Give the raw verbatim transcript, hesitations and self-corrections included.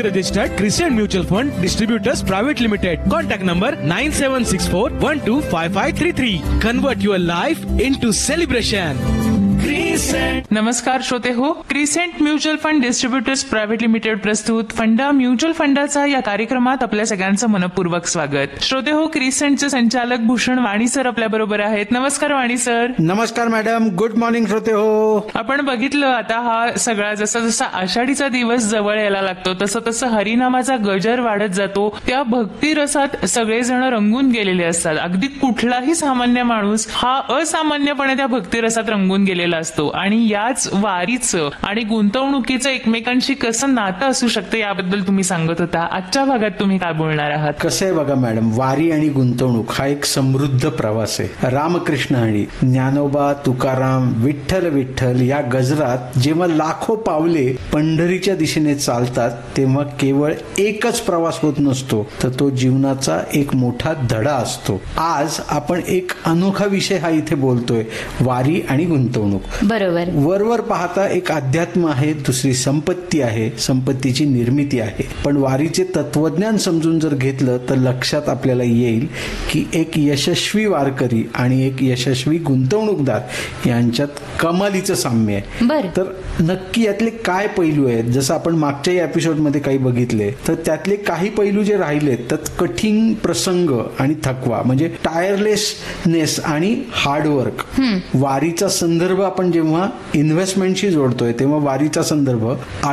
fully registered Crescent Mutual Fund Distributors Private Limited. Contact number nine seven six four one two five five three three. Convert your life into celebration. नमस्कार श्रोते हो, crescent mutual fund distributors private limited प्रस्तुत फंडा mutual फंडाचा या कार्यक्रमात आपल्या सगळ्यांचं मनपूर्वक स्वागत. श्रोते हो, क्रिसेंटचे संचालक भूषण वाणी सर आपल्या बरोबर आहेत. नमस्कार वाणी सर. नमस्कार मॅडम, गुड मॉर्निंग श्रोते हो. आपण बघितलं आता हा सगळा जसा जसा आषाढीचा दिवस जवळ यायला लागतो तसं तसं हरिनामाचा गजर वाढत जातो. त्या भक्ती रसात सगळेजण रंगून गेलेले असतात. अगदी कुठलाही सामान्य माणूस हा असामान्यपणे त्या भक्ती रसात रंगून गेलेला असतो. आणि याच वारीचं आणि गुंतवणुकीचं एकमेकांशी कसं नातं असू शकतं याबद्दल तुम्ही सांगत होता. आजच्या भागात तुम्ही काय बोलणार आहात? कसं आहे बघा मॅडम, वारी आणि गुंतवणूक हा एक समृद्ध प्रवास आहे. रामकृष्ण हरी, ज्ञानोबा, तुकाराम, विठ्ठल विठ्ठल या गजरात जेव्हा लाखो पावले पंढरीच्या दिशेने चालतात तेव्हा केवळ एकच प्रवास होत नसतो, तर तो जीवनाचा एक मोठा धडा असतो. आज आपण एक अनोखा विषय हा इथे बोलतोय, वारी आणि गुंतवणूक. बरोबर. वरवर पाहता एक अध्यात्म आहे, दुसरी संपत्ती आहे, संपत्तीची निर्मिती आहे. पण वारीचे तत्वज्ञान समजून जर घेतलं तर लक्षात आपल्याला येईल की एक यशस्वी वारकरी आणि एक यशस्वी गुंतवणूकदार यांच्यात कमालीचं साम्य आहे. बर. तर नक्की यातले काय पैलू आहेत, जसं आपण मागच्याही एपिसोडमध्ये काही बघितले, तर त्यातले काही पैलू जे राहिलेत तर कठीण प्रसंग आणि थकवा म्हणजे टायरलेसनेस आणि हार्डवर्क. वारीचा संदर्भ आपण जेव्हा इन्व्हेस्टमेंटशी जोडतोय तेव्हा वारीचा संदर्भ